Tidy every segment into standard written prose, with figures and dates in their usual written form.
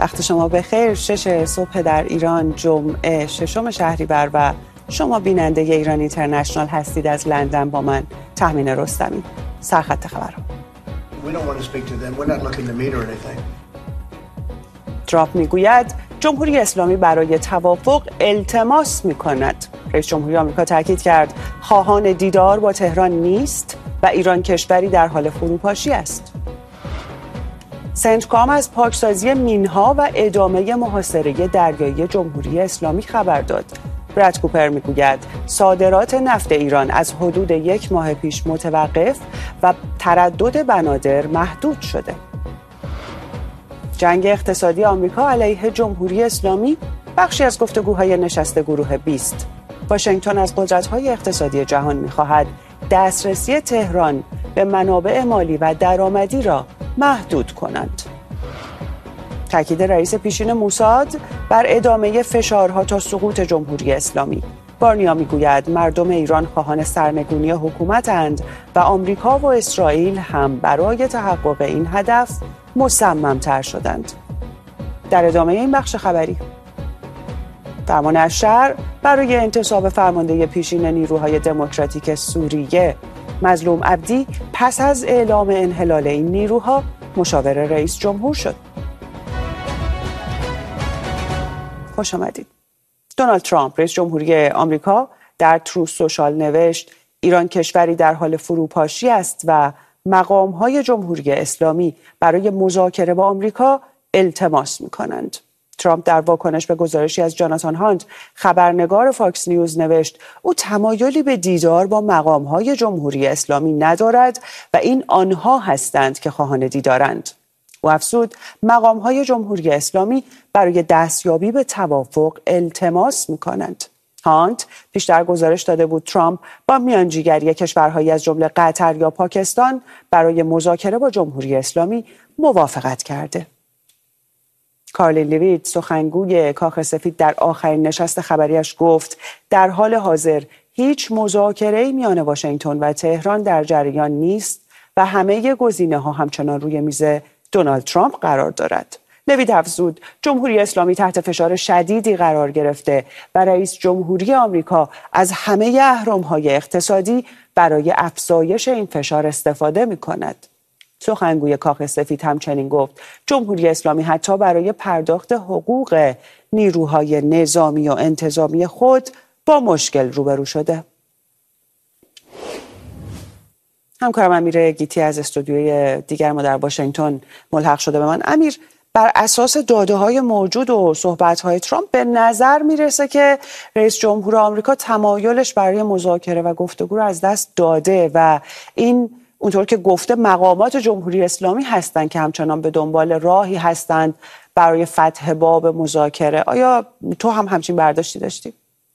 وقت شما بخیر. 6 صبح در ایران، جمعه 6 شهریور و شما بیننده ایران اینترنشنال هستید. از لندن با من تهمین رستمی. سرخط خبرها. ترامپ میگوید جمهوری اسلامی برای توافق التماس میکند. رئیس جمهوری آمریکا تاکید کرد خواهان دیدار با تهران نیست و ایران کشوری در حال فروپاشی است. سنتکام از پاکسازی مینها و ادامه محاصره دریایی جمهوری اسلامی خبر داد. براد کوپر میگوید صادرات نفت ایران از حدود 1 ماه پیش متوقف و تردد بنادر محدود شده. جنگ اقتصادی آمریکا علیه جمهوری اسلامی بخشی از گفتگوهای نشست گروه 20. واشنگتن از قدرت‌های اقتصادی جهان می‌خواهد دسترسی تهران به منابع مالی و درآمدی را محدود کنند. تاکید رئیس پیشین موساد بر ادامه فشارها تا سقوط جمهوری اسلامی. بارنیا میگوید مردم ایران خواهان سرنگونی حکومتند و آمریکا و اسرائیل هم برای تحقق این هدف مصمم‌تر شدند. در ادامه این بخش خبری، فرمان الشرع برای انتصاب فرمانده پیشین نیروهای دموکراتیک سوریه مظلوم عبدی پس از اعلام انحلال این نیروها مشاور رئیس جمهور شد. خوش آمدید. دونالد ترامپ رئیس جمهوری آمریکا در تروث سوشال نوشت ایران کشوری در حال فروپاشی است و مقام‌های جمهوری اسلامی برای مذاکره با آمریکا التماس می‌کنند. ترامپ در واکنش به گزارشی از جاناتان هانت خبرنگار فاکس نیوز نوشت او تمایلی به دیدار با مقام‌های جمهوری اسلامی ندارد و این آنها هستند که خواهان دیدارند. او افزود مقام‌های جمهوری اسلامی برای دستیابی به توافق التماس می‌کنند. هانت پیشتر گزارش داده بود ترامپ با میانجیگری کشورهایی از جمله قطر یا پاکستان برای مذاکره با جمهوری اسلامی موافقت کرده. کارلین لیویت سخنگوی کاخ سفید در آخرین نشست خبریش گفت در حال حاضر هیچ مذاکره‌ای میان واشنگتن و تهران در جریان نیست و همه گزینه‌ها همچنان روی میز دونالد ترامپ قرار دارد. لیویت افزود جمهوری اسلامی تحت فشار شدیدی قرار گرفته و رئیس جمهوری آمریکا از همه اهرم‌های اقتصادی برای افزایش این فشار استفاده می‌کند. سخنگوی کاخ سفید همچنین گفت جمهوری اسلامی حتی برای پرداخت حقوق نیروهای نظامی و انتظامی خود با مشکل روبرو شده. همکارم امیر گیتی از استودیوی دیگر ما در واشنگتن ملحق شده به من. امیر، بر اساس داده‌های موجود و صحبت‌های ترامپ به نظر میرسه که رئیس جمهور آمریکا تمایلش برای مذاکره و گفتگو رو از دست داده و این اونطور که گفته مقامات جمهوری اسلامی هستند که همچنان به دنبال راهی هستند برای فتح باب مذاکره. آیا تو هم همچین برداشتی داشتی؟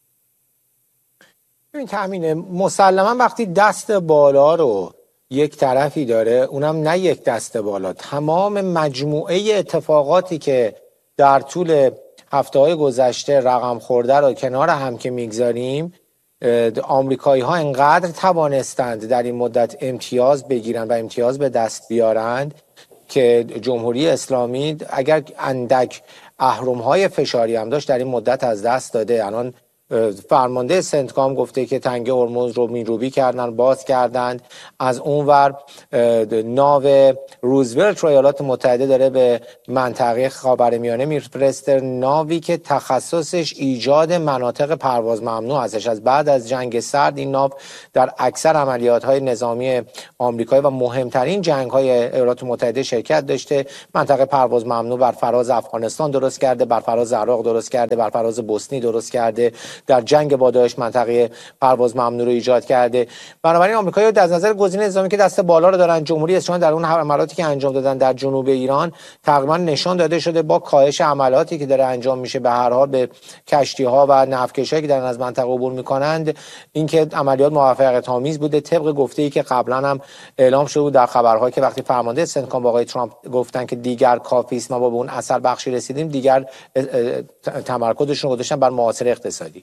این تأمینه مسلما وقتی دست بالا رو یک طرفی داره، اونم نه یک دست بالا، تمام مجموعه اتفاقاتی که در طول هفته‌های گذشته رقم خورده رو کنار هم که میگذاریم، آمریکایی ها انقدر توانستند در این مدت امتیاز بگیرند و امتیاز به دست بیارند که جمهوری اسلامی اگر اندک اهرم‌های فشاری هم داشت در این مدت از دست داده. الان فرمانده سنتکام گفته که تنگه هرمز رو میروبی کردن، باز کردند. از اونور ناو روزولت رو ایالات متحده داره به منطقه خاورمیانه میفرسته، ناوی که تخصصش ایجاد مناطق پرواز ممنوع هستش. از بعد از جنگ سرد این ناو در اکثر عملیات‌های نظامی آمریکایی و مهمترین جنگ‌های ایالات متحده شرکت داشته. منطقه پرواز ممنوع بر فراز افغانستان درست کرده، بر فراز عراق درست کرده، بر فراز بوسنی درست کرده، در جنگ با داعش منطقه پرواز ممنوع رو ایجاد کرده. بنابراین آمریکایی‌ها از نظر گزینه نظامی که دست بالا رو دارن، جمهوری اسلامی در اون حملاتی که انجام دادن در جنوب ایران تقریبا نشان داده شده با کاهش عملاتی که داره انجام میشه به هر حال به کشتی‌ها و نفتکشایی که دارن از منطقه عبور میکنند، اینکه عملیات موفقیت آمیز بوده. طبق گفته‌ای که قبلا هم اعلام شده بود در خبرها که وقتی فرمانده سنتکام با آقای ترامپ گفتن که دیگر کافی است ما با اون اثر بخشی رسیدیم، دیگر تمرکزشون رو گذاشتن بر محاصره اقتصادی.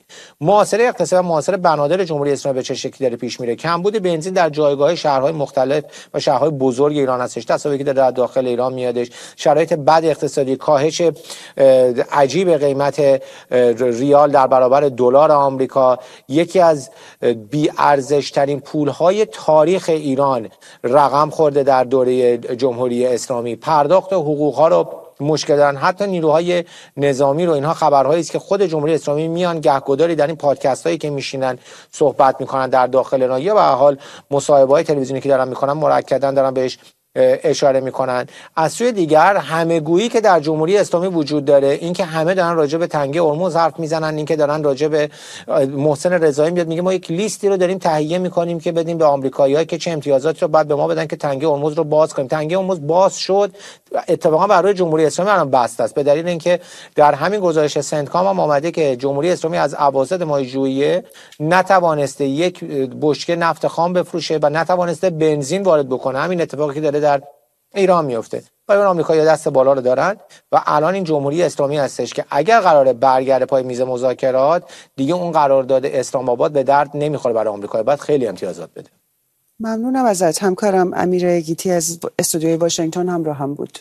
محاصره اقتصادی و محاصره بنادر جمهوری اسلامی به چه شکلی داره پیش میره؟ کمبود بنزین در جایگاه شهرهای مختلف و شهرهای بزرگ ایران هستش، تصاویری که در داخل ایران میادش، شرایط بد اقتصادی، کاهش عجیب قیمت ریال در برابر دلار آمریکا، یکی از بی ارزش ترین پولهای تاریخ ایران رقم خورده در دوره جمهوری اسلامی، پرداخت حقوق ها رو مشکل دارن، حتی نیروهای نظامی رو. اینها خبرهایی است که خود جمهوری اسلامی میان گهگداری در این پادکست هایی که میشینن صحبت میکنن در داخل ایران یا به هر حال مصاحبه‌های تلویزیونی که دارن میکنن مؤکداً دارن بهش اشاره میکنن. از سوی دیگر همه‌گویی که در جمهوری اسلامی وجود داره، این که همه دارن راجع به تنگه هرمز حرف میزنن، این که دارن راجع به محسن رضایی میاد میگه ما یک لیستی رو داریم تهیه میکنیم که بدیم به آمریکایی‌ها که چه امتیازاتی رو بعد به ما بدن که تنگه هرمز رو باز کنیم. تنگه هرمز باز شد، اتفاقا برای جمهوری اسلامی الان بسته است، به دلیل اینکه در همین گزارش سنتکام هم آمده که جمهوری اسلامی از اواسط ماه ژوئیه نتوانسته یک بشکه نفت خام بفروشه و نتوانسته بنزین وارد بکنه. همین اتفاقی که داره در ایران میفته. و اون آمریکایی‌ها دست بالا رو دارن و الان این جمهوری اسلامی هستش که اگر قراره برگرده پای میز مذاکرات، دیگه اون قرارداد اسلام آباد به درد نمیخوره برای آمریکا، بعد خیلی امتیازات بده. ممنونم ازت. همکارم امیر گیتی از استودیوی واشنگتن همراه هم بود.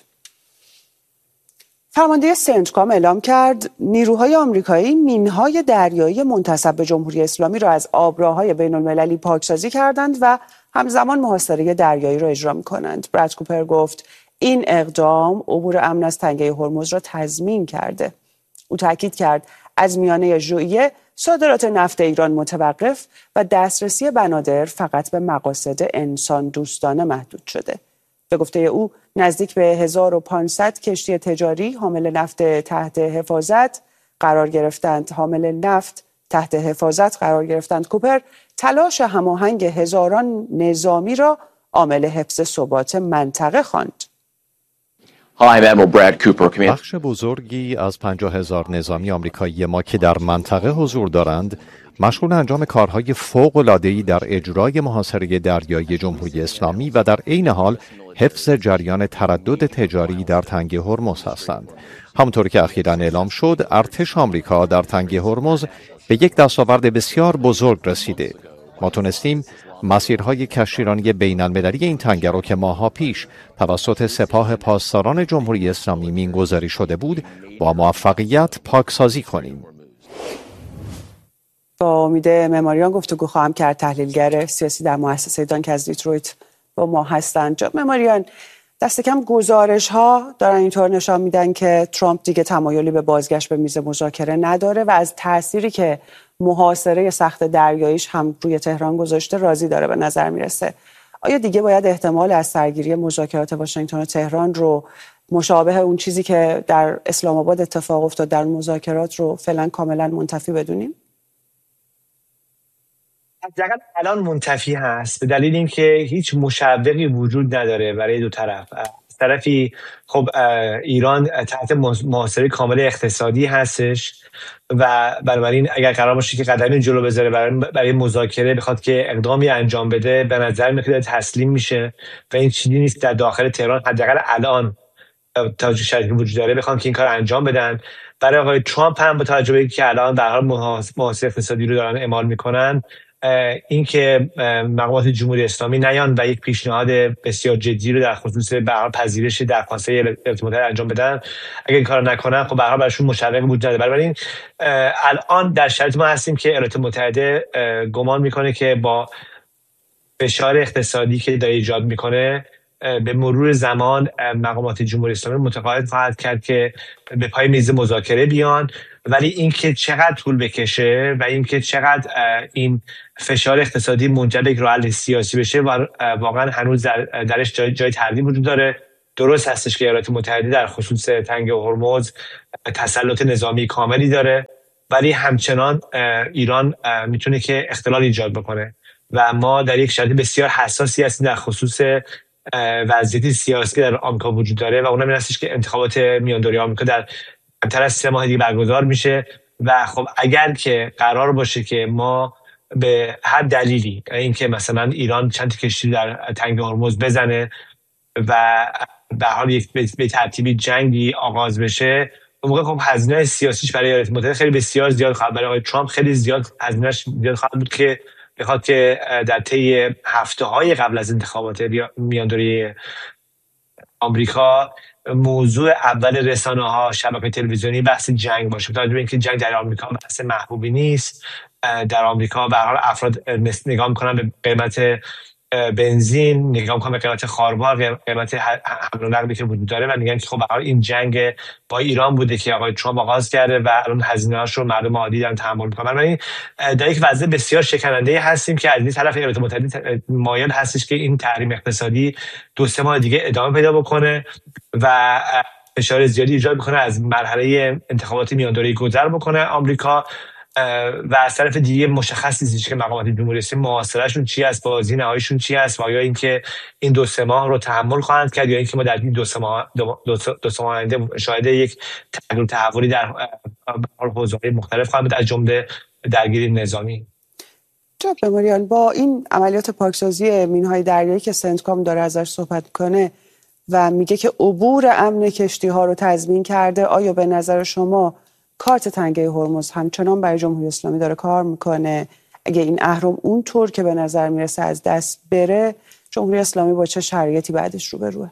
فرمانده سنتکام اعلام کرد نیروهای آمریکایی مینهای دریایی منتسب به جمهوری اسلامی را از آبراهای بین المللی پاکسازی کردند و همزمان محاصره دریایی را اجرا می‌کنند. براد کوپر گفت این اقدام عبور امن از تنگه هرمز را تضمین کرده. او تاکید کرد از میانه ژوئیه صادرات نفت ایران متوقف و دسترسی بنادر فقط به مقاصد انسان دوستانه محدود شده. به گفته او نزدیک به 1500 کشتی تجاری حامل نفت تحت حفاظت قرار گرفتند. کوپر تلاش هماهنگ هزاران نظامی را عامل حفظ ثبات منطقه خواند. بخش بزرگی از 50,000 نظامی آمریکایی ما که در منطقه حضور دارند مشغول انجام کارهای فوق‌العاده‌ای در اجرای محاصره دریایی جمهوری اسلامی و در عین حال حفظ جریان تردد تجاری در تنگه هرمز هستند. همونطور که اخیراً اعلام شد، ارتش آمریکا در تنگه هرمز به یک دستاورد بسیار بزرگ رسیده. ما تونستیم مسیرهای کشتیرانی بین‌المللی این تنگه رو که ماه‌ها پیش توسط سپاه پاسداران جمهوری اسلامی مینگذاری شده بود با موفقیت پاکسازی کنیم. با امید معماریان گفتگو خواهم کرد. تحلیلگر سیاسی در مؤسسه دانک از دیترویت با ما هستند. جناب معماریان، دست کم گزارش‌ها دارن اینطور نشان میدن که ترامپ دیگه تمایلی به بازگشت به میز مذاکره نداره و از تأثیری که محاصره سخت دریاییش هم روی تهران گذاشته راضی داره به نظر میرسه. آیا دیگه باید احتمال از سرگیری مذاکرات واشنگتن و تهران رو مشابه اون چیزی که در اسلام آباد اتفاق افتاد در مذاکرات رو فعلا کاملا منتفی بدونیم؟ حداقل الان منتفی هست، به دلیل اینکه هیچ مشوقی وجود نداره برای دو طرف. طرفی خب ایران تحت محاصره کامل اقتصادی هستش و بنابراین اگر قرار باشه که قدمی جلو بذاره برای مذاکره، بخواد که اقدامی انجام بده، به نظر میاد تسلیم میشه و این چیزی نیست در داخل تهران حداقل الان تا شرایطی وجود داره بخوام که این کار انجام بدن. برای آقای ترامپ هم با توجه به اینکه الان در حال محاصره اقتصادی رو دارن اعمال میکنن، اینکه مقامات جمهوری اسلامی نیان و یک پیشنهاد بسیار جدی رو در خصوص پذیرش درخواست‌های ایالات متحده انجام بدن، اگه این کارو نکنن خب به هر حال براشون مشوق وجود نداره. بنابراین الان در شرایط ما هستیم که ایالات متحده گمان میکنه که با فشار اقتصادی که داره ایجاد میکنه به مرور زمان مقامات جمهوری اسلامی متقاعد خواهد کرد که به پای میز مذاکره بیان، ولی اینکه چقدر طول بکشه و اینکه چقدر این فشار اقتصادی منجر به یک راه حل سیاسی بشه واقعا هنوز درش جای تردید وجود داره. درست هستش که ایالات متحده در خصوص تنگه هرمز تسلط نظامی کاملی داره، ولی همچنان ایران میتونه که اختلال ایجاد بکنه و ما در یک شرایط بسیار حساسی هستیم در خصوص وضعیت سیاسی در آمریکا وجود داره و اونم این هستش که انتخابات میاندوری آمریکا در کمتر از 3 ماه دیگه برگزار میشه و خب اگر که قرار باشه که ما به هر دلیلی، اینکه مثلا ایران چند کشتی در تنگه هرمز بزنه و به حال یک به ترتیبی جنگی آغاز بشه، اون موقع خب هزینه سیاسیش برای ایالات متحده خیلی بسیار زیاد خواهد، برای آقای ترامپ خیلی زیاد هزینه‌اش زیاد خواهد بود که بخواد که در طی هفته‌های قبل از انتخابات میاندوری آمریکا موضوع اول رسانه‌ها، شبکه تلویزیونی بحث جنگ باشه. تا اینکه جنگ در آمریکا بحث محبوبی نیست. در آمریکا به هر حال افراد نگاه می‌کنن به قیمت بنزین، نگاه می‌کنن به قیمت خاربار، قیمت حمل و نقلی که وجود داره و میگن که خب به هر حال این جنگ با ایران بوده که آقای ترامپ آغاز کرده و الان هزینه‌هاش رو مردم عادی دارن تحمل می‌کنن. بنابراین در یک وضع بسیار شکننده هستیم که از این طرف ایالات متحده مایل هستش که این تحریم اقتصادی 2-3 ماه دیگه ادامه پیدا بکنه و فشار زیادی ایجاد بکنه، از مرحله انتخابات میاندوره‌ای گذر بکنه آمریکا و از طرف دیگه مشخص نیست که مقامات جمهوری اسلامی محاصرهشون چی است، بازی نهاییشون چی است و یا اینکه این 2-3 ماه رو تحمل خواهند کرد یا اینکه ما در این 2-3 ماه آینده شاهد یک تغییر تحولی در حوزه‌های مختلف خواهند بود، از جمله درگیری نظامی. جناب مموریان، با این عملیات پاکسازی مین‌های دریایی که سنتکام داره ازش صحبت کنه و میگه که عبور امن کشتی‌ها رو تضمین کرده، آیا به نظر شما کارت تنگه هرمز همچنان برای جمهوری اسلامی داره کار میکنه؟ اگه این اهرم اونطور که به نظر میرسه از دست بره، جمهوری اسلامی با چه شرایطی بعدش روبروه؟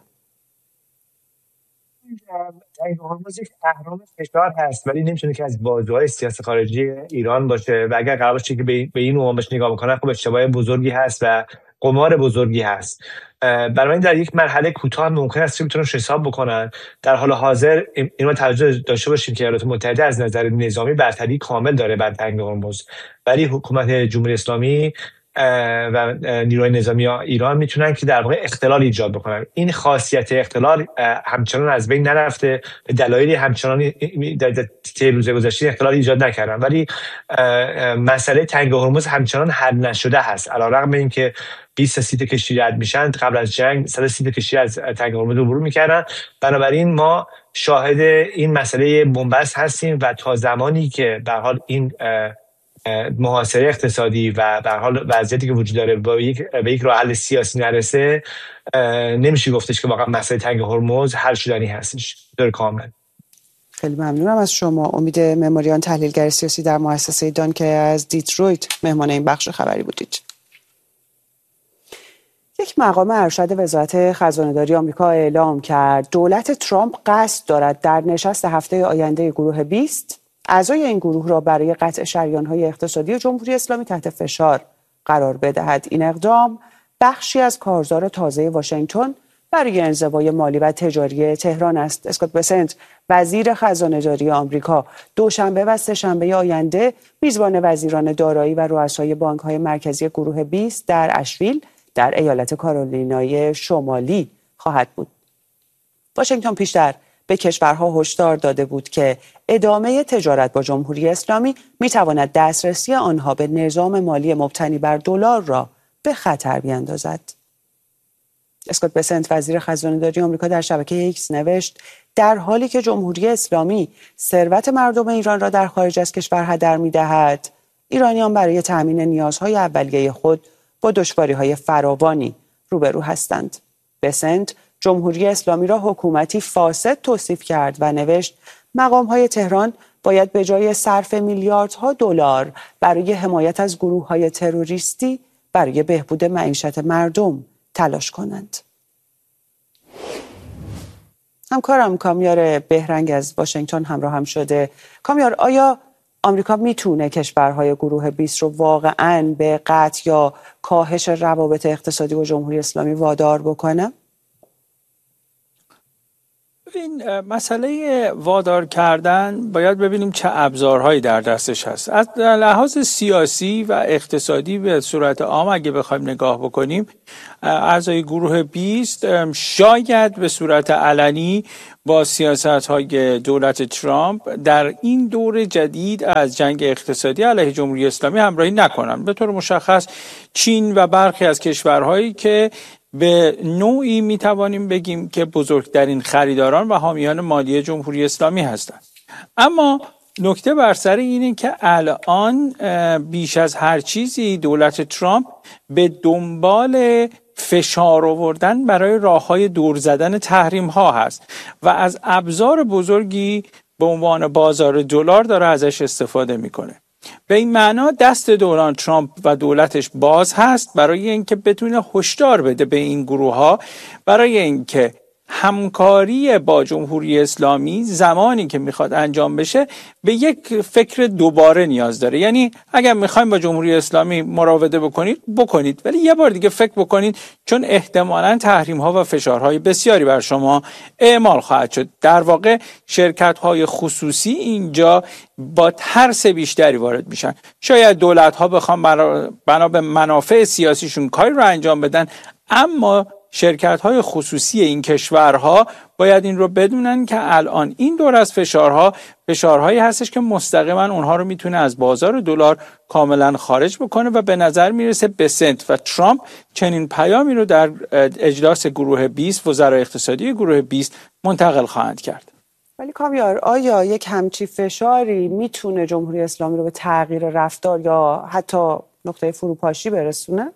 تنگه هرمز یک اهرم فشار هست ولی نمیتونه که از بازوهای سیاست خارجی ایران باشه و اگر قرار باشه که به این عنوان بهش نگاه بکنن خب اشتباه بزرگی هست و قمار بزرگی هست. برای این در یک مرحله کوتاه ممکن است که بتونن حساب بکنن. در حال حاضر اینو توجه داشته باشیم که ایالات متحده از نظر نظامی برتری کامل داره بر تنگه هرمز، ولی حکومت جمهوری اسلامی و نیروی نظامی ایران میتونن که در واقع اختلال ایجاد بکنن. این خاصیت اختلال همچنان از بین نرفته، به دلایلی همچنان در طی روز گذشته اختلال ایجاد نکردن، ولی مسئله تنگه هرمز همچنان حل نشده هست. علیرغم اینکه 20 سیت کشتی رد میشن، قبل از جنگ 100 سیت کشتی از تنگه هرمز عبور میکردن. بنابراین ما شاهد این مسئله بنبست هستیم و تا زمانی که به هر حال این محاصره اقتصادی و به هر حال وضعیتی که وجود داره به یک راه حل سیاسی نرسه، نمیشه گفتش که واقعا مسئله تنگه هرمز حل شدنی هستش در کامل. خیلی ممنونم از شما. امید مموریان، تحلیلگر سیاسی در مؤسسه دان که از دیترویت مهمان این بخش خبری بودید. یک مقام ارشد وزارت خزانه‌داری آمریکا اعلام کرد دولت ترامپ قصد دارد در نشست هفته آینده گروه 20 اعضای این گروه را برای قطع شریان‌های اقتصادی جمهوری اسلامی تحت فشار قرار بدهد. این اقدام بخشی از کارزار تازه واشنگتن برای انزوای مالی و تجاری تهران است. اسکات بسنت، وزیر خزانه‌داری آمریکا، دوشنبه و سه‌شنبه آینده میزبان وزیران دارایی و رؤسای بانک‌های مرکزی گروه 20 در اشویل در ایالت کارولینای شمالی خواهد بود. واشنگتن پیشتر به کشورها هشدار داده بود که ادامه تجارت با جمهوری اسلامی میتواند دسترسی آنها به نظام مالی مبتنی بر دلار را به خطر بیاندازد. اسکات بسنت، وزیر خزانه‌داری آمریکا، در شبکه ایکس نوشت در حالی که جمهوری اسلامی ثروت مردم ایران را در خارج از کشور هدر می‌دهد، ایرانیان برای تأمین نیازهای اولیه خود با دشواری‌های فراوانی روبرو هستند. بسنت جمهوری اسلامی را حکومتی فاسد توصیف کرد و نوشت مقام‌های تهران باید به جای صرف میلیاردها دلار برای حمایت از گروه‌های تروریستی برای بهبود معیشت مردم تلاش کنند. همکارم کامیار بهرنگ از واشنگتن همراه هم شده. کامیار، آیا آمریکا میتونه کشورهای گروه 20 رو واقعاً به قطع یا کاهش روابط اقتصادی با جمهوری اسلامی وادار بکنه؟ این مسئله وادار کردن باید ببینیم چه ابزارهایی در دستش هست. از لحاظ سیاسی و اقتصادی به صورت عام اگه بخوایم نگاه بکنیم، اعضای گروه 20 شاید به صورت علنی با سیاست‌های دولت ترامپ در این دور جدید از جنگ اقتصادی علیه جمهوری اسلامی همراهی نکنند. به طور مشخص چین و برخی از کشورهایی که به نوعی میتوانیم بگیم که بزرگترین خریداران و حامیان مالی جمهوری اسلامی هستند. اما نکته بر سر اینه که الان بیش از هر چیزی دولت ترامپ به دنبال فشار آوردن برای راه‌های دور زدن تحریم ها هست و از ابزار بزرگی به عنوان بازار دلار داره ازش استفاده میکنه. به این معنا دست دونالد ترامپ و دولتش باز هست برای اینکه بتونه هشدار بده به این گروه ها، برای اینکه همکاری با جمهوری اسلامی زمانی که میخواد انجام بشه به یک فکر دوباره نیاز داره. یعنی اگر میخوایم با جمهوری اسلامی مراوده بکنید، ولی یه بار دیگه فکر بکنید، چون احتمالاً تحریم ها و فشارهای بسیاری بر شما اعمال خواهد شد. در واقع شرکت های خصوصی اینجا با ترس بیشتری وارد میشن. شاید دولت ها بخوام بنا به منافع سیاسیشون کاری رو انجام بدن، اما شرکت های خصوصی این کشورها باید این رو بدونن که الان این دور از فشارهایی هستش که مستقیما اونها رو میتونه از بازار دلار کاملا خارج بکنه و به نظر میرسه بسنت و ترامپ چنین پیامی رو در اجلاس گروه 20 وزرای اقتصادی گروه 20 منتقل خواهند کرد. ولی کامیار، آیا یک همچی فشاری میتونه جمهوری اسلامی رو به تغییر رفتار یا حتی نقطه فروپاشی برسونه؟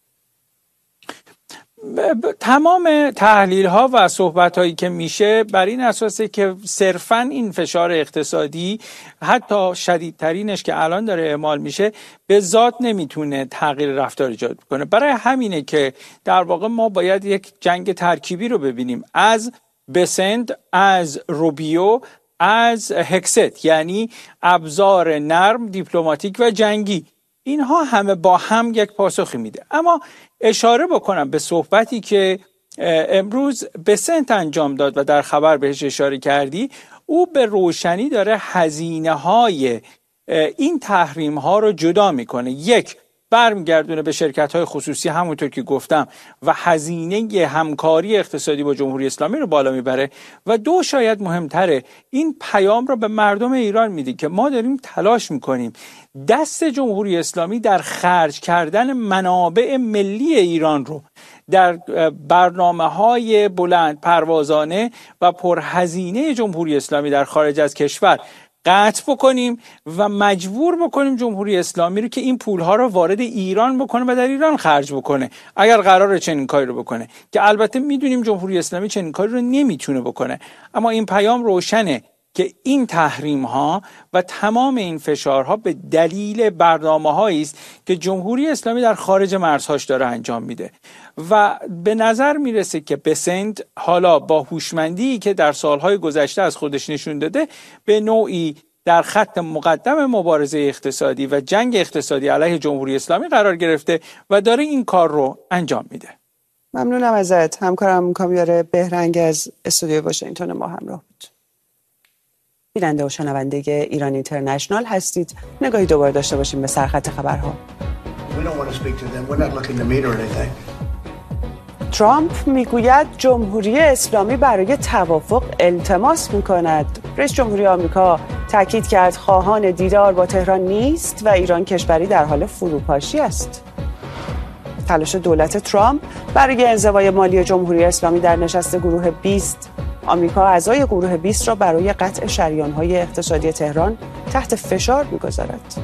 تمام تحلیل ها و صحبت هایی که میشه بر این اساسه که صرفاً این فشار اقتصادی حتی شدیدترینش که الان داره اعمال میشه به ذات نمیتونه تغییر رفتار ایجاد کنه. برای همینه که در واقع ما باید یک جنگ ترکیبی رو ببینیم از بسنت، از روبیو، از هکست، یعنی ابزار نرم، دیپلماتیک و جنگی. اینها همه با هم یک پاسخی میده. اما اشاره بکنم به صحبتی که امروز بسنت انجام داد و در خبر بهش اشاره کردی. او به روشنی داره هزینه های این تحریم ها رو جدا میکنه. یک، برمیگردونه به شرکت های خصوصی همونطور که گفتم و هزینه همکاری اقتصادی با جمهوری اسلامی رو بالا میبره. و دو، شاید مهمتره، این پیام رو به مردم ایران میده که ما داریم تلاش میکنیم دست جمهوری اسلامی در خرج کردن منابع ملی ایران رو در برنامه‌های بلند پروازانه و پرهزینه جمهوری اسلامی در خارج از کشور قطع بکنیم و مجبور بکنیم جمهوری اسلامی رو که این پولها رو وارد ایران بکنه و در ایران خرج بکنه، اگر قراره چنین کاری رو بکنه، که البته میدونیم جمهوری اسلامی چنین کاری رو نمیتونه بکنه. اما این پیام روشنه که این تحریم ها و تمام این فشارها به دلیل برنامه‌هایی است که جمهوری اسلامی در خارج مرزهاش داره انجام میده. و به نظر میرسه که بسنت حالا با هوشمندی که در سالهای گذشته از خودش نشون داده به نوعی در خط مقدم مبارزه اقتصادی و جنگ اقتصادی علیه جمهوری اسلامی قرار گرفته و داره این کار رو انجام میده. ممنونم ازت. همکارم کامیار بهرنگ از استودیوی واشنگتن ما همراه بود. بیننده و شنونده ایران اینترنشنال هستید. نگاهی دوباره داشته باشیم به سرخط خبرها. ترامپ میگوید جمهوری اسلامی برای توافق التماس میکند. رئیس جمهوری آمریکا تاکید کرد خواهان دیدار با تهران نیست و ایران کشوری در حال فروپاشی است. تلاش دولت ترامپ برای انزوای مالی جمهوری اسلامی در نشست گروه 20. آمریکا اعضای گروه 20 را برای قطع شریان‌های اقتصادی تهران تحت فشار می‌گذارد.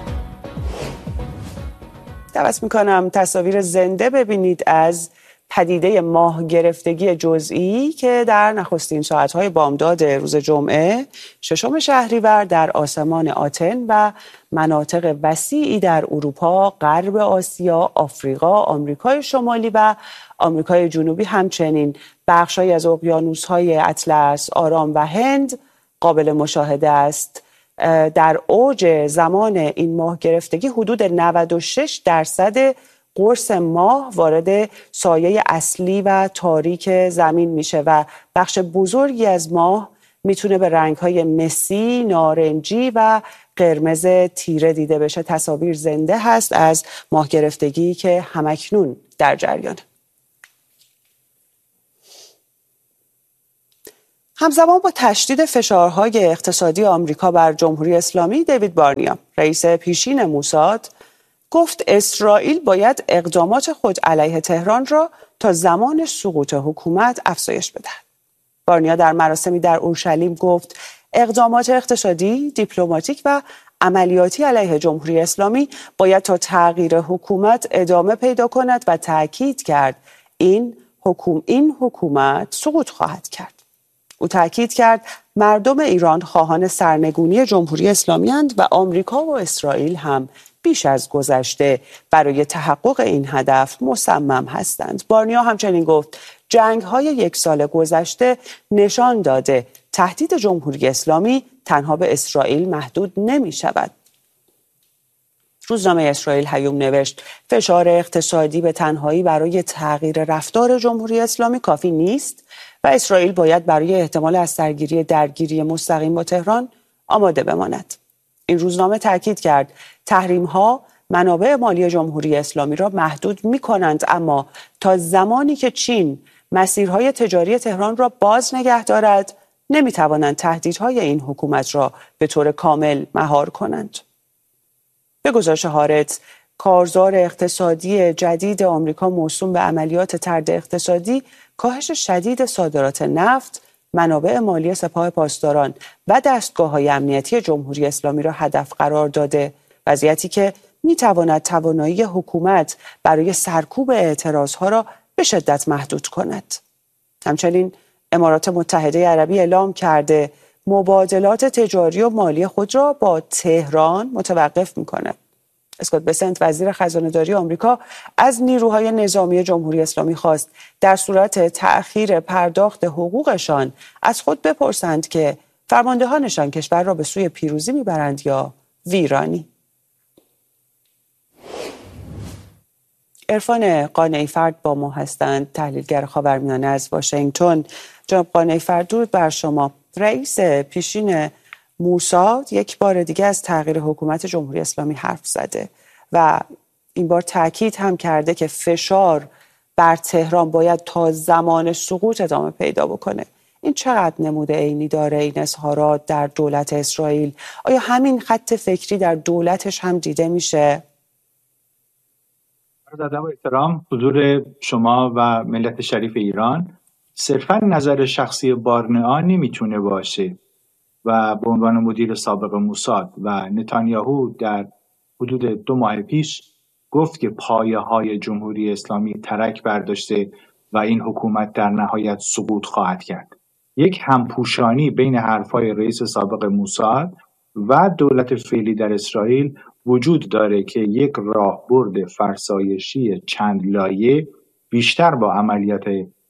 دعوت می‌کنم تصاویر زنده ببینید از پدیده ماه گرفتگی جزئی که در نخستین ساعت‌های بامداد روز جمعه 6 شهریور در آسمان آتن و مناطق وسیعی در اروپا، غرب آسیا، آفریقا، آمریکای شمالی و آمریکای جنوبی، همچنین بخش‌هایی از اقیانوس‌های اطلس، آرام و هند قابل مشاهده است. در اوج زمان این ماه گرفتگی حدود 96% قرص ماه وارد سایه اصلی و تاریک زمین میشه و بخش بزرگی از ماه میتونه به رنگ‌های مسی، نارنجی و قرمز تیره دیده بشه. تصاویر زنده هست از ماه گرفتگی که همکنون در جریانه. همزمان با تشدید فشارهای اقتصادی آمریکا بر جمهوری اسلامی، دیوید بارنیا، رئیس پیشین موساد، گفت اسرائیل باید اقدامات خود علیه تهران را تا زمان سقوط حکومت افزایش بدهد. بارنیا در مراسمی در اورشلیم گفت اقدامات اقتصادی، دیپلماتیک و عملیاتی علیه جمهوری اسلامی باید تا تغییر حکومت ادامه پیدا کند و تأکید کرد این حکومت سقوط خواهد کرد. او تاکید کرد مردم ایران خواهان سرنگونی جمهوری اسلامی اند و آمریکا و اسرائیل هم بیش از گذشته برای تحقق این هدف مصمم هستند. بارنیا همچنین گفت جنگ‌های 1 سال گذشته نشان داده تهدید جمهوری اسلامی تنها به اسرائیل محدود نمی شود. روزنامه اسرائیل هیوم نوشت فشار اقتصادی به تنهایی برای تغییر رفتار جمهوری اسلامی کافی نیست و اسرائیل باید برای احتمال از درگیری مستقیم با تهران آماده بماند. این روزنامه تاکید کرد تحریم‌ها منابع مالی جمهوری اسلامی را محدود می‌کنند، اما تا زمانی که چین مسیرهای تجاری تهران را باز نگه دارد نمی‌توانند تهدیدهای این حکومت را به طور کامل مهار کنند. به گزارش هارتز، کارزار اقتصادی جدید آمریکا موسوم به عملیات طرد اقتصادی، کاهش شدید صادرات نفت، منابع مالی سپاه پاسداران و دستگاه‌های امنیتی جمهوری اسلامی را هدف قرار داده، وضعیتی که می‌تواند توانایی حکومت برای سرکوب اعتراضها را به شدت محدود کند. همچنین امارات متحده عربی اعلام کرده مبادلات تجاری و مالی خود را با تهران متوقف می‌کند. اسکات بسنت وزیر خزانه‌داری آمریکا از نیروهای نظامی جمهوری اسلامی خواست در صورت تأخیر پرداخت حقوقشان از خود بپرسند که فرماندهانشان کشور را به سوی پیروزی میبرند یا ویرانی. عرفان قانعی فرد با ما هستند، تحلیلگر خاورمیانه از واشنگتن. جناب قانعی فرد، درود بر شما. رئیس پیشین موساد یک بار دیگه از تغییر حکومت جمهوری اسلامی حرف زده و این بار تاکید هم کرده که فشار بر تهران باید تا زمان سقوط ادامه پیدا بکنه. این چقدر نموده عینی داره این اظهارات در دولت اسرائیل؟ آیا همین خط فکری در دولتش هم دیده میشه؟ عرض ادب و احترام حضور شما و ملت شریف ایران. صرفا نظر شخصی بارنیا نمیتونه باشه و به عنوان مدیر سابق موساد و نتانیاهو در حدود 2 ماه پیش گفت که پایه‌های جمهوری اسلامی ترک برداشته و این حکومت در نهایت سقوط خواهد کرد. یک همپوشانی بین حرفای رئیس سابق موساد و دولت فعلی در اسرائیل وجود داره که یک راهبرد فرسایشی چند لایه بیشتر با عملیات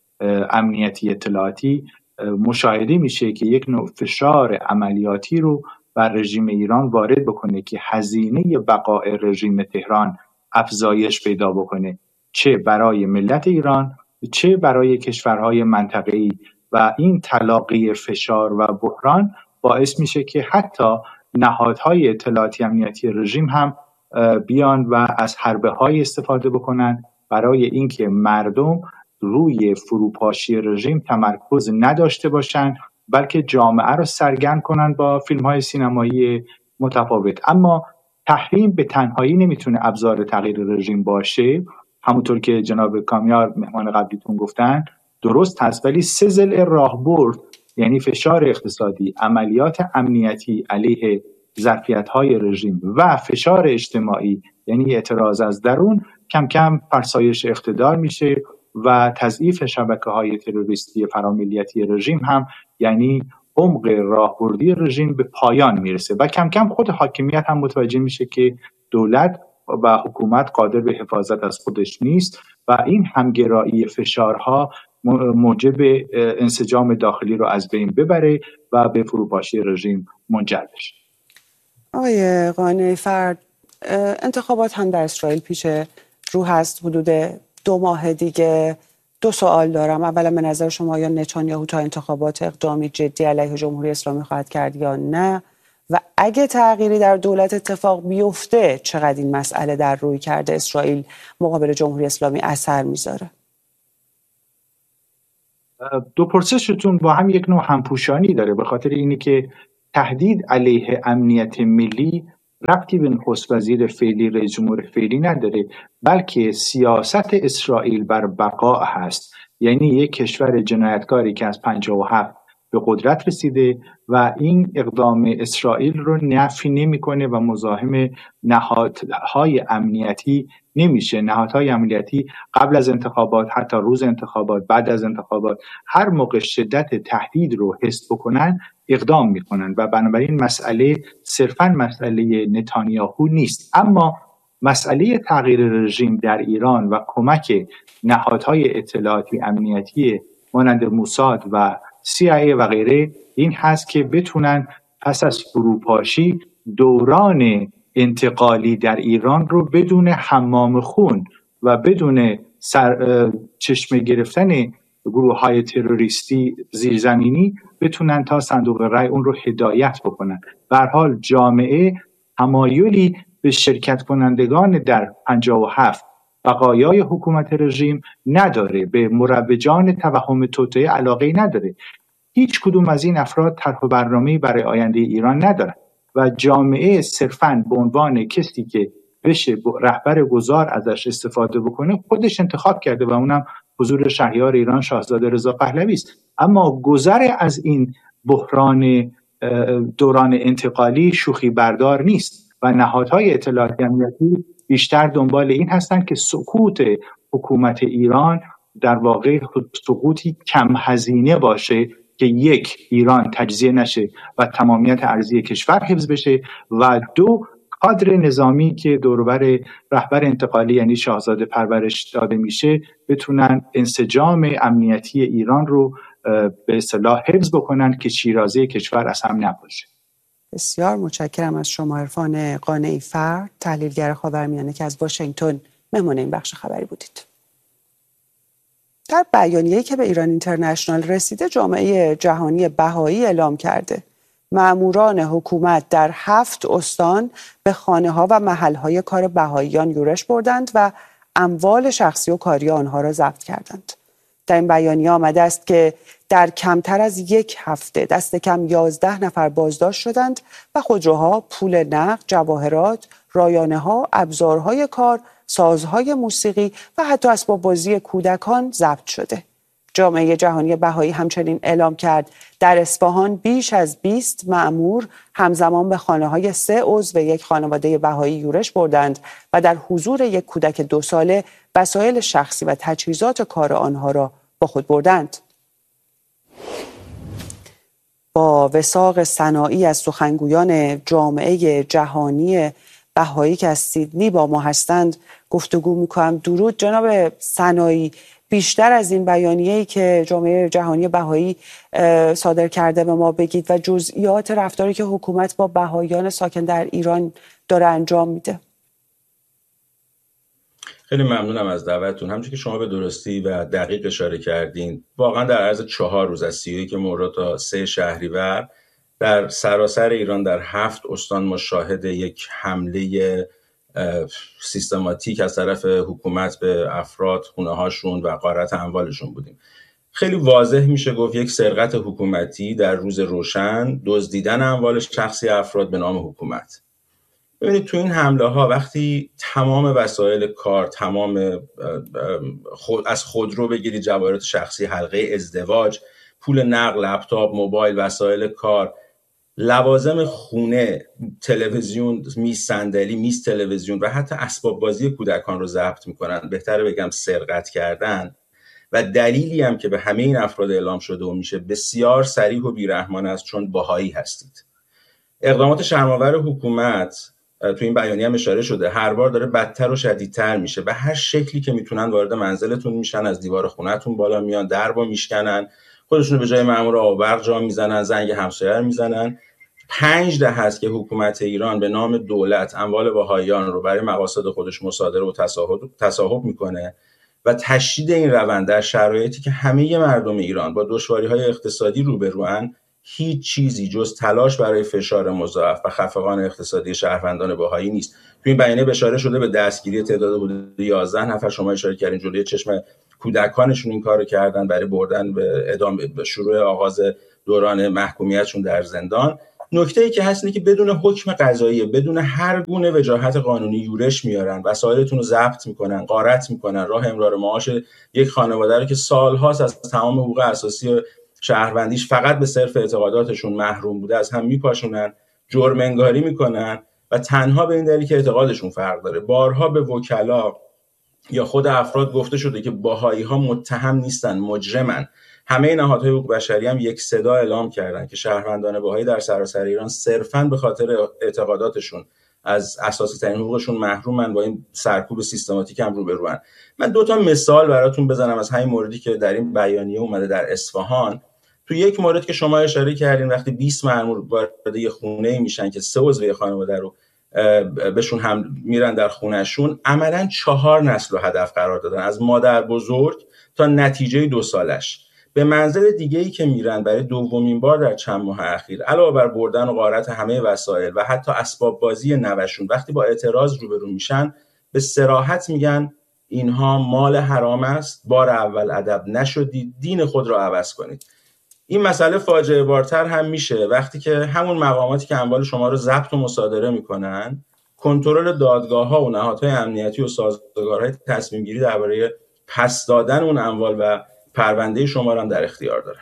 امنیتی اطلاعاتی مشاهده میشه که یک نوع فشار عملیاتی رو بر رژیم ایران وارد بکنه که هزینه بقای رژیم تهران افزایش پیدا بکنه، چه برای ملت ایران چه برای کشورهای منطقه‌ای، و این تلاقی فشار و بحران باعث میشه که حتی نهادهای اطلاعاتی امنیتی رژیم هم بیان و از حربه‌های استفاده بکنن برای اینکه مردم روی فروپاشی رژیم تمرکز نداشته باشن، بلکه جامعه رو سرگرم کنن با فیلم‌های سینمایی متفاوت. اما تحریم به تنهایی نمیتونه ابزار تغییر رژیم باشه. همونطور که جناب کامیار مهمان قبلیتون گفتن درست هست، ولی 3 ضلع راهبرد، یعنی فشار اقتصادی، عملیات امنیتی علیه ظرفیت‌های رژیم و فشار اجتماعی یعنی اعتراض از درون، کم کم فرسایش اقتدار میشه و تضعیف شبکه‌های تروریستی فراملیتی رژیم هم یعنی عمق راهبردی رژیم به پایان میرسه و کم کم خود حاکمیت هم متوجه میشه که دولت و حکومت قادر به حفاظت از خودش نیست و این همگرایی فشارها موجب انسجام داخلی رو از بین ببره و به فروپاشی رژیم منجر بشه. آقای قانعی فرد، انتخابات هم در اسرائیل پیش رو هست، حدود 2 ماه دیگه. 2 سوال دارم. اولا به نظر شما یا نتانیاهو تا انتخابات اقدامی جدی علیه جمهوری اسلامی خواهد کرد یا نه؟ و اگه تغییری در دولت اتفاق بیفته چقدر این مسئله در روی کرده اسرائیل مقابل جمهوری اسلامی اثر میذاره؟ 2 پرسشتون با هم یک نوع همپوشانی داره، به خاطر اینی که تهدید علیه امنیت ملی ربطی به نخست وزیر فعلی رئیس جمهور فعلی نداره، بلکه سیاست اسرائیل بر بقا هست. یعنی یک کشور جنایتکاری که از 57 به قدرت رسیده و این اقدام اسرائیل رو نفی نمیکنه و مزاحم نهادهای امنیتی نمیشه. نهادهای امنیتی قبل از انتخابات، حتی روز انتخابات، بعد از انتخابات، هر موقع شدت تهدید رو حس بکنن اقدام میکنن و بنابراین مسئله صرفاً مسئله نتانیاهو نیست. اما مسئله تغییر رژیم در ایران و کمک نهادهای اطلاعاتی امنیتی مانند موساد و CIA و غیره این هست که بتونن پس از فروپاشی دوران انتقالی در ایران رو بدون حمام خون و بدون چشمه گرفتن گروه‌های تروریستی زیرزمینی بتونن تا صندوق رای اون رو هدایت بکنن. به هر حال جامعه تمایلی به شرکت کنندگان در 57 بقایای حکومت رژیم نداره، به مروجان توهم توطئه علاقه نداره. هیچ کدوم از این افراد طرح و برنامه‌ای برای آینده ایران ندارن و جامعه صرفاً به عنوان کسی که بشه رهبر گذار ازش استفاده بکنه خودش انتخاب کرده و اونم حضور شهریار ایران شاهزاده رضا پهلوی است. اما گذر از این بحران دوران انتقالی شوخی بردار نیست و نهادهای اطلاعاتی امنیتی بیشتر دنبال این هستند که سقوط حکومت ایران در واقع سقوطی کم هزینه باشه که یک، ایران تجزیه نشه و تمامیت ارضی کشور حفظ بشه و دو، کادر نظامی که دوربر رهبر انتقالی یعنی شاهزاده پرورش داده میشه بتونن انسجام امنیتی ایران رو به اصطلاح حفظ بکنن که شیرازه کشور از هم نباشه. بسیار متشکرم از شما عرفان قانعی فرد، تحلیلگر خاورمیانه که از واشنگتن مهمان این بخش خبری بودید. در بیانیه‌ای که به ایران اینترنشنال رسیده، جامعه جهانی بهایی اعلام کرده مأموران حکومت در 7 استان به خانه‌ها و محل‌های کار بهاییان یورش بردند و اموال شخصی و کاری آنها را ضبط کردند. در این بیانیه آمده است که در کمتر از 1 هفته دست کم 11 نفر بازداشت شدند و خودروها، پول نقد، جواهرات، رایانه‌ها، ابزارهای کار، سازهای موسیقی و حتی اسباب بازی کودکان ضبط شده. جامعه جهانی بهایی همچنین اعلام کرد در اصفهان بیش از 20 مأمور همزمان به خانه‌های 3 عضو یک خانواده بهایی یورش بردند و در حضور یک کودک 2 ساله وسایل شخصی و تجهیزات کار آنها را با خود بردند. با وثاق سنایی از سخنگویان جامعه جهانی بهایی که از سیدنی با ما هستند گفتگو می‌کنم. درود جناب سنایی، بیشتر از این بیانیه‌ای که جامعه جهانی بهایی صادر کرده به ما بگید و جزئیات رفتاری که حکومت با بهاییان ساکن در ایران داره انجام میده. خیلی ممنونم از دعوتتون. همونجوری که شما به درستی و دقیق اشاره کردین، واقعا در عرض 4 روز از 31 مرداد تا 3 شهریور در سراسر ایران در 7 استان ما شاهد یک حمله سیستماتیک از طرف حکومت به افراد، خونه‌هاشون و غارت اموالشون بودیم. خیلی واضح میشه گفت یک سرقت حکومتی در روز روشن، دزدیدن اموال شخصی افراد به نام حکومت. ببینید تو این حمله ها وقتی تمام وسایل کار، تمام از خودرو بگیرید، جواهرات شخصی، حلقه ازدواج، پول نقد، لپتاپ، موبایل، وسایل کار، لوازم خونه، تلویزیون، میز صندلی، میز تلویزیون و حتی اسباب بازی کودکان رو ضبط میکنن، بهتره بگم سرقت کردن. و دلیلی هم که به همه این افراد اعلام شده و میشه بسیار صریح و بیرحمانه است، چون بهایی هستید. اقدامات شرم‌آور حکومت تو این بیانیه هم اشاره شده، هر بار داره بدتر و شدیدتر میشه. به هر شکلی که میتونن وارد منزلتون میشن، از دیوار خونه‌تون بالا میان، دربو میشکنن، خودشونو به جای مأمور آب و برق جا میزنن، زنگ همسایه رو میزنن. 5 دهه است که حکومت ایران به نام دولت اموال بهائیان رو برای مقاصد خودش مصادره و تصاحب میکنه و تشدید این روند در شرایطی که همه مردم ایران با دشواری‌های اقتصادی روبروان، هیچ چیزی جز تلاش برای فشار مضاعف و خفقان اقتصادی شهروندان بهایی نیست. تو این بیانیه اشاره شده به دستگیری تعداد حدود 11 نفر، شما اشاره کردین جلوی چشم کودکانشون این کارو کردن برای بردن به شروع آغاز دوران محکومیتشون در زندان. نکته‌ای که هست اینه که بدون حکم قضایی، بدون هر گونه وجاهت قانونی یورش میارن، وسایلتون رو ضبط میکنن، غارت میکنن، راه امرار معاش یک خانواده رو که سالهاست از تمام حقوق اساسی شهروندیش فقط به صرف اعتقاداتشون محروم بوده از هم میپاشونن، جرم انگاری میکنن و تنها به این دلیل که اعتقادشون فرق داره. بارها به وکلا یا خود افراد گفته شده که بهایی ها متهم نیستن، مجرمن. همه نهادهای حقوق بشری هم یک صدا اعلام کردن که شهروندان بهایی در سراسر ایران صرفاً به خاطر اعتقاداتشون از اساسی ترین حقوقشون محرومن، با این سرکوب سیستماتیک هم روبروان. من 2 مثال براتون بزنم از همین موردی که در این بیانیه اومده در اصفهان. تو یک مورد که شما اشاره کردین، وقتی 20 مأمور وارد یه خونه میشن که 3 عضو خانواده رو بهشون هم میرن در خونهشون، عملاً 4 نسل رو هدف قرار دادن، از مادر بزرگ تا نتیجه 2 سالش. به منزل دیگه‌ای که میرن برای دومین بار در چند ماه اخیر، علاوه بر بردن و غارت همه وسایل و حتی اسباب بازی نوشون، وقتی با اعتراض روبرو میشن به صراحت میگن اینها مال حرام است، بار اول ادب نشدید، دین خود را عوض کنید. این مسئله فاجعه بارتر هم میشه وقتی که همون مقاماتی که اموال شما رو ضبط و مصادره میکنن، کنترل دادگاه‌ها و نهادهای امنیتی و سازگارهای تصمیم گیری درباره پس دادن اون اموال و پرونده شما رو هم در اختیار دارن.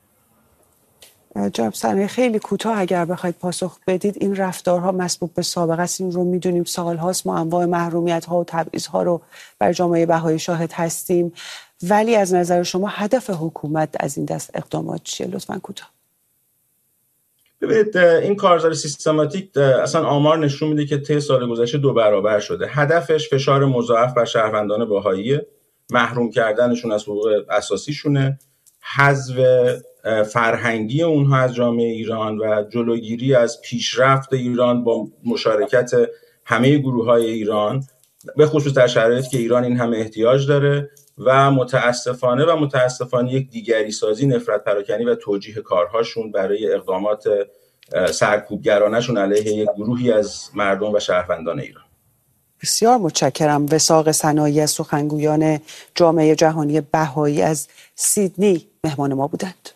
جناب صنایع، خیلی کوتاه اگر بخواید پاسخ بدید، این رفتارها مسبوق به سابقه است، این رو میدونیم، سالهاست ما انواع محرومیت‌ها و تبعیض‌ها رو بر جامعه بهایی شاهد هستیم، ولی از نظر شما هدف حکومت از این دست اقدامات چیه؟ لطفاً کوتاه. ببینید، این کارزار سیستماتیک اصلا آمار نشون میده که طی سال گذشته 2 برابر شده. هدفش فشار مضاعف بر شهروندان بهایی، محروم کردنشون از حقوق اساسیشونه، حذف فرهنگی اونها از جامعه ایران و جلوگیری از پیشرفت ایران با مشارکت همه گروه‌های ایران، به خصوص در شرایطی که ایران این همه احتیاج داره و متاسفانه یک دیگری سازی، نفرت پراکنی و توجیه کارهاشون برای اقدامات سرکوبگرانشون علیه یک گروهی از مردم و شهروندان ایران. بسیار متشکرم. وثاق صنایع از سخنگویان جامعه جهانی بهایی از سیدنی مهمان ما بودند.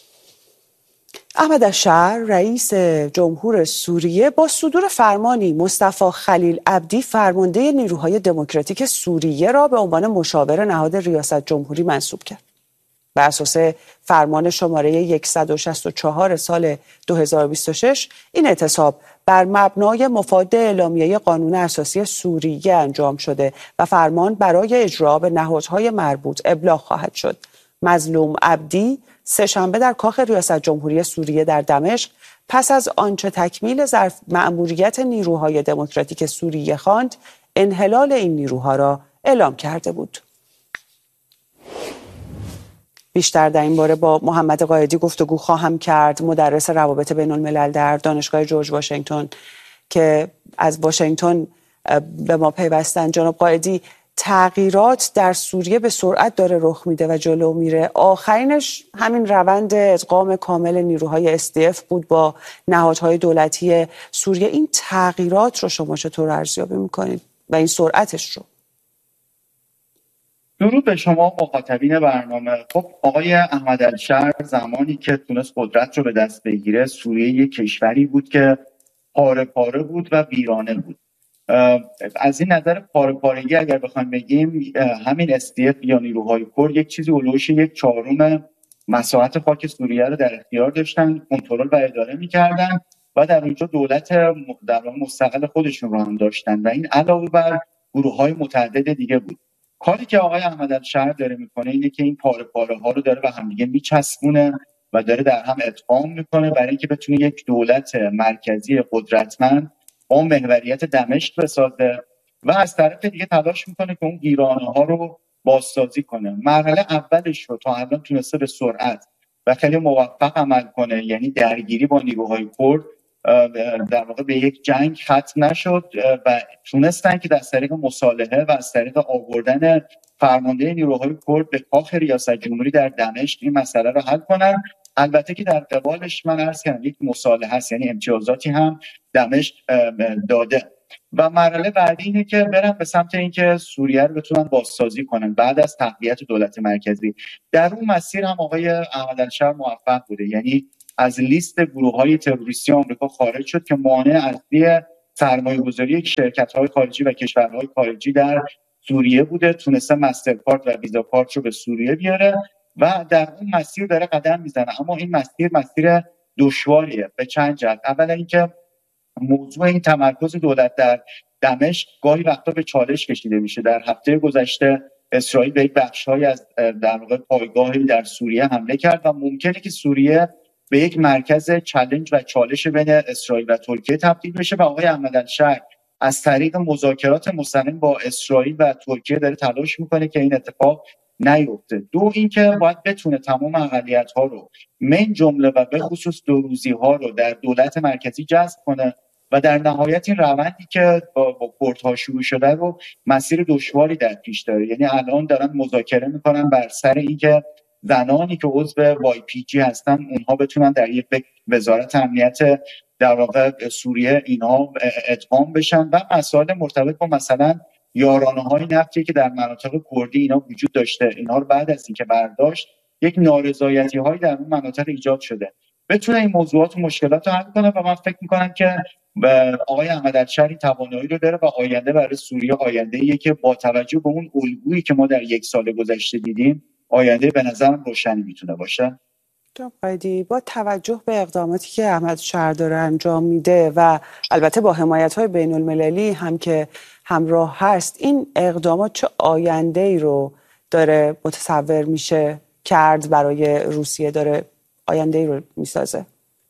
احمد الشهر رئیس جمهور سوریه با صدور فرمانی مصطفی خلیل عبدی فرمانده نیروهای دموکراتیک سوریه را به عنوان مشاور نهاد ریاست جمهوری منصوب کرد. بر اساس فرمان شماره 164 سال 2026 این اعتصاب بر مبنای مفاد اعلامیه قانون اساسی سوریه انجام شده و فرمان برای اجرا به نهادهای مربوط ابلاغ خواهد شد. مظلوم عبدی سه‌شنبه در کاخ ریاست جمهوری سوریه در دمشق پس از آنچه تکمیل ظرف مأموریت نیروهای دموکراتیک سوریه خواند، انحلال این نیروها را اعلام کرده بود. بیشتر در این باره با محمد قائدی گفتگو خواهم کرد، مدرس روابط بین الملل در دانشگاه جورج واشنگتن که از واشنگتن به ما پیوستن. جناب قائدی، تغییرات در سوریه به سرعت داره رخ میده و جلو میره. آخرینش همین روند ادغام کامل نیروهای SDF بود با نهادهای دولتی سوریه. این تغییرات رو شما چطور ارزیابی میکنید و این سرعتش رو؟ درود به شما مخاطبین برنامه. خب آقای احمد الشهر زمانی که تونست قدرت رو به دست بگیره، سوریه یک کشوری بود که پاره پاره بود و ویرانه بود. از این نظر پاره پارگی اگر بخوایم بگیم، همین SDF یا نیروهای کرد یک چیزی اولوش 1/4 مساحت خاک سوریه رو در اختیار داشتن، کنترل و اداره می‌کردن و در اونجا دولت در مستقل خودشون رو هم داشتن و این علاوه بر گروه‌های متعدد دیگه بود. کاری که آقای احمد الشهر داره میکنه اینه که این پاره پاره ها رو داره به هم دیگه میچسبونه و داره در هم ادغام میکنه برای اینکه بتونه یک دولت مرکزی قدرتمند با محوریت دمشق بسازه و از طرف دیگه تلاش میکنه که اون ویرانه ها رو بازسازی کنه. مرحله اولش رو تا الان تونسته به سرعت و خیلی موفق عمل کنه، یعنی درگیری با نیروهای کرد در واقع به یک جنگ ختم نشد و تونستن که از طریق مصالحه و از طریق آوردن فرمانده نیروهای کرد به کاخ ریاست جمهوری در دمشق این مسئله رو حل کنن. البته که در قبالش من عرض کردم یک مصالحه است، یعنی امتیازاتی هم دمشق داده و مرحله بعدی اینه که برن به سمت اینکه سوریه رو بتونن بازسازی کنن بعد از تقویت دولت مرکزی. در اون مسیر هم آقای احمد الشهر موفق بوده، یعنی از لیست گروه‌های تروریستی آمریکا خارج شد که مانع اصلی سرمایه‌گذاری شرکت‌های خارجی و کشورهای خارجی در سوریه بوده. تونسته مسترکارت و ویزا کارت رو به سوریه بیاره و در اون مسیر داره قدم میزنه. اما این مسیر دشواریه به چند جهت. اولا اینکه موضوع این تمرکز دولت در دمشق گاهی وقتا به چالش کشیده میشه. در هفته گذشته اسرائیل به یک بخش‌هایی از در واقع پایگاهی در سوریه حمله کرد و ممکنه که سوریه به یک مرکز چالش و چالش بین اسرائیل و ترکیه تبدیل بشه و آقای احمد الشر از طریق مذاکرات مستقیم با اسرائیل و ترکیه داره تلاش میکنه که این اتفاق نیفته. دو اینکه باید بتونه تمام اقلیت‌ها رو من جمله و به خصوص دوروزی‌ها رو در دولت مرکزی جذب کنه و در نهایت این روندی که با کردها شروع شده رو مسیر دشواری در پیش داره. یعنی الان دارن مذاکره میکنن بر سر اینکه زنانی که عضو YPG هستن اونها بتونن در یک وزارت امنیت در واقع سوریه اینها ادغام بشن و مسائل مرتبط با مثلا یارانه‌های نفتی که در مناطق کردی اینا وجود داشته، اینها رو بعد از اینکه برداشت یک نارضایتی‌هایی در اون مناطق ایجاد شده بتونه این موضوعات و مشکلات رو حل کنه و من فکر می‌کنم که آقای احمد الشر توانایی رو داره و آینده برای سوریه آینده‌ایه که با توجه به اون الگویی که ما در یک سال گذشته دیدیم آینده به نظرم روشنی میتونه باشه. جناب قائدی، با توجه به اقداماتی که احمد الشر داره انجام میده و البته با حمایت‌های بین‌المللی هم که همراه هست، این اقدامات چه آینده‌ای رو داره متصور میشه کرد برای روسیه، داره آینده‌ای رو میسازه؟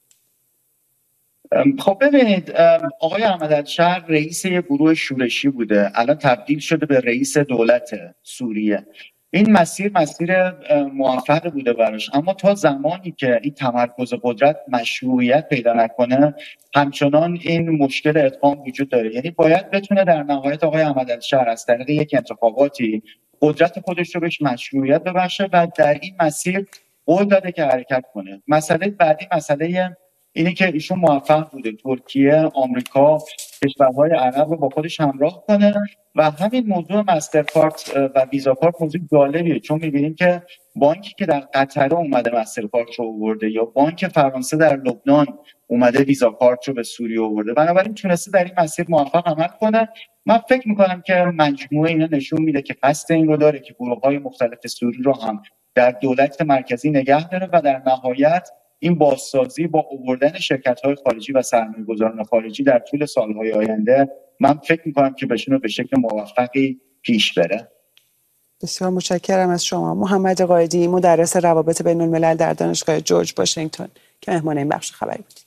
خب ببینید، آقای احمد الشر رئیس یک گروه شورشی بوده، الان تبدیل شده به رئیس دولت سوریه. این مسیر موفق بوده براش، اما تا زمانی که این تمرکز قدرت مشروعیت پیدا نکنه همچنان این مشکل ادغام وجود داره. یعنی باید بتونه در نهایت آقای احمد الشر از طریق یک انتخاباتی قدرت خودش رو بهش مشروعیت ببخشه و در این مسیر قول داده که حرکت کنه. مسئله بعدی مسئله اینه که ایشون موفق بوده ترکیه، آمریکا، کشورهای عرب رو با خودش همراه کنه و همین موضوع مسترکارت و ویزا کارت موضوع جالبیه، چون می‌بینیم که بانکی که در قطر اومده مسترکارت رو آورده یا بانک فرانسه در لبنان اومده ویزا کارت رو به سوریه آورده، بنابراین تونسته در این مسیر موفق عمل کنه. من فکر می‌کنم که مجموعه اینا نشون میده که قصد این رو داره که گروه‌های مختلف سوری رو هم در دولت مرکزی نگه داره و در نهایت این بازسازی با آوردن شرکت‌های خارجی و سرمایه‌گذاران خارجی در طول سال‌های آینده من فکر می‌کنم که بتونه به شکل موفقی پیش بره. بسیار متشکرم از شما محمد قائدی، مدرس روابط بین‌الملل در دانشگاه جورج واشنگتن که مهمان این بخش خبری بودید.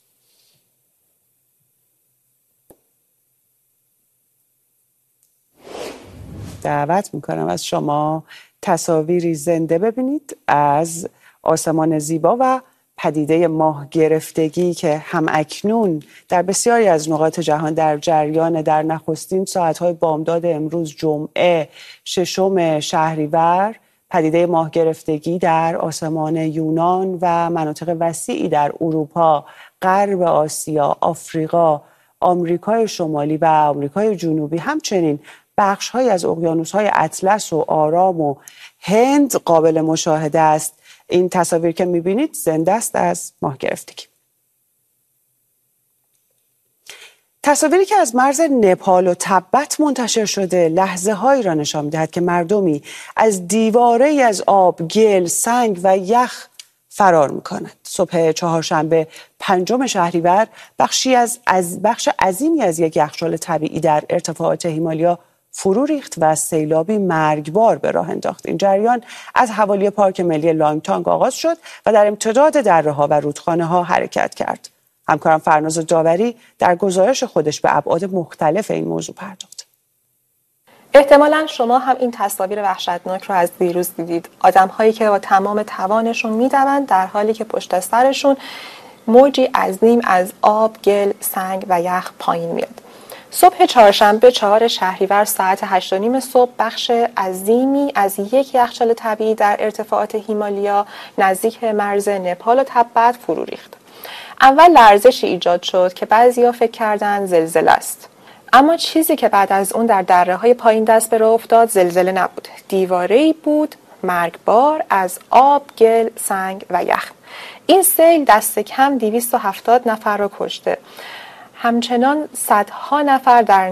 دعوت می‌کنم از شما تصاویری زنده ببینید از آسمان زیبا و پدیده ماه گرفتگی که هم اکنون در بسیاری از نقاط جهان در جریان. در نخستین ساعت‌های بامداد امروز جمعه 6 شهریور پدیده ماه گرفتگی در آسمان یونان و مناطق وسیعی در اروپا، غرب آسیا، آفریقا، آمریکای شمالی و آمریکای جنوبی، همچنین بخش‌هایی از اقیانوس‌های اطلس و آرام و هند قابل مشاهده است. این تصاویر که می‌بینید زنده است از ماه گرفتگی. تصاویری که از مرز نپال و تبت منتشر شده لحظه‌هایی را نشان می‌دهد که مردمی از دیواره‌ای از آب، گل، سنگ و یخ فرار می‌کنند. صبح چهارشنبه 5 شهریور بخش عظیمی از یک یخچال طبیعی در ارتفاعات هیمالیا فرو ریخت و سیلابی مرگبار به راه انداخت. این جریان از حوالی پارک ملی لانگتانگ آغاز شد و در امتداد دره‌ها و رودخانه‌ها حرکت کرد. همکارم فرناز داوری در گزارش خودش به ابعاد مختلف این موضوع پرداخت. احتمالاً شما هم این تصاویر وحشتناک رو از دیروز دیدید. آدم‌هایی که با تمام توانشون می‌دوند در حالی که پشت سرشون موجی عظیم از آب، گل، سنگ و یخ پایین میاد. صبح چهارشنبه 4 شهریور ساعت 8:30 صبح بخش عظیمی از یک یخچال طبیعی در ارتفاعات هیمالیا نزدیک مرز نپال و تبت فرو ریخت. اول لرزشی ایجاد شد که بعضیا فکر کردند زلزله است. اما چیزی که بعد از اون در دره‌های پایین دست به راه افتاد زلزله نبود. دیواره‌ای بود مرگبار از آب، گل، سنگ و یخ. این سیل دست کم 270 نفر را کشته. همچنان صدها نفر در